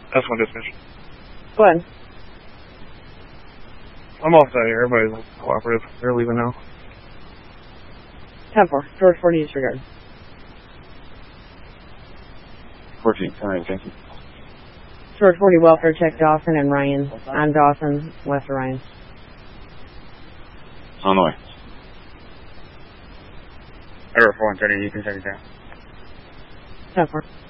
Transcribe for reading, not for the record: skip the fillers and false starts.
That's one dispatch. Go ahead. I'm off that here. Everybody's cooperative. They're leaving now. 10-4. George 40, disregard. 14. All right, thank you. George 40, welfare check Dawson and Ryan. On Dawson, west of Ryan. On the way. Error 430, you can take it down. 10-4.